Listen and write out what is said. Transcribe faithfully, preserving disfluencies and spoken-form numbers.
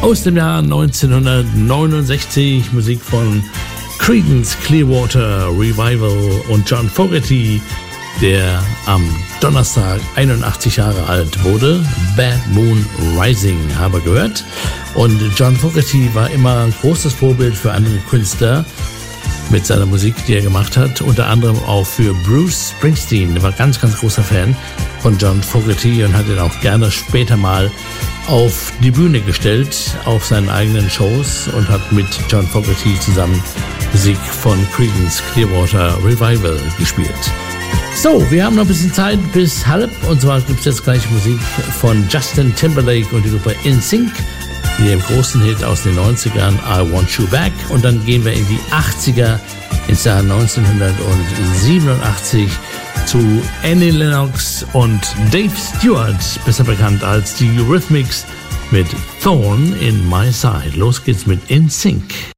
Aus dem Jahr neunzehnhundertneunundsechzig, Musik von Creedence Clearwater Revival und John Fogerty, der am Donnerstag einundachtzig Jahre alt wurde. Bad Moon Rising haben wir gehört. Und John Fogerty war immer ein großes Vorbild für andere Künstler mit seiner Musik, die er gemacht hat. Unter anderem auch für Bruce Springsteen. Er war ganz, ganz großer Fan von John Fogerty und hat ihn auch gerne später mal auf die Bühne gestellt, auf seinen eigenen Shows, und hat mit John Fogerty zusammen Musik von Creedence Clearwater Revival gespielt. So, wir haben noch ein bisschen Zeit bis halb, und zwar gibt es jetzt gleich Musik von Justin Timberlake und die Gruppe In Sync, mit dem großen Hit aus den neunzigern, I Want You Back, und dann gehen wir in die achtziger, ins Jahr neunzehnhundertsiebenundachtzig, zu Annie Lennox und Dave Stewart, besser bekannt als die Eurythmics, mit Thorn in My Side. Los geht's mit In Sync.